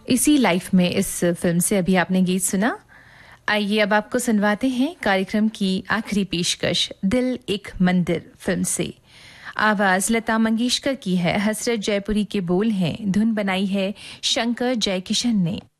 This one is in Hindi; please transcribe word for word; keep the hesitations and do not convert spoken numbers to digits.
इसी लाइफ में इस फिल्म से अभी आपने गीत सुना। आइए अब आपको सुनवाते हैं कार्यक्रम की आखिरी पेशकश दिल एक मंदिर फिल्म से। आवाज लता मंगेशकर की है, हसरत जयपुरी के बोल हैं, धुन बनाई है शंकर जयकिशन ने।